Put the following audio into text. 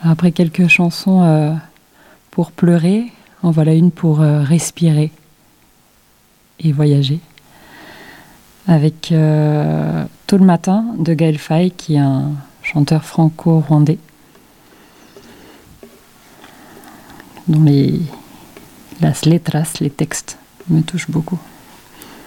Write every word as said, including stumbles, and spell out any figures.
Après quelques chansons euh, pour pleurer, en voilà une pour euh, respirer et voyager. Avec euh, Tôt le matin de Gaël Faye, qui est un chanteur franco-rwandais, dont les las letras, les textes, me touchent beaucoup.